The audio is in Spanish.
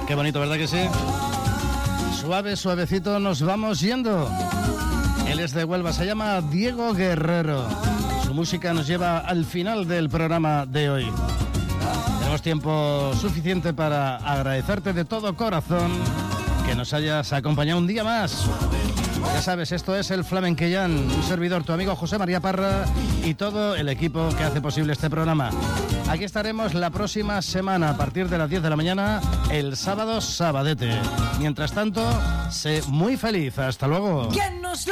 Qué bonito, ¿verdad que sí? Suave, suavecito nos vamos yendo. Él es de Huelva, se llama Diego Guerrero. Su música nos lleva al final del programa de hoy. Tenemos tiempo suficiente para agradecerte de todo corazón que nos hayas acompañado un día más. Ya sabes, esto es el Flamenquellán, un servidor, tu amigo José María Parra y todo el equipo que hace posible este programa. Aquí estaremos la próxima semana a partir de las 10 de la mañana, el sábado sabadete. Mientras tanto, sé muy feliz. Hasta luego.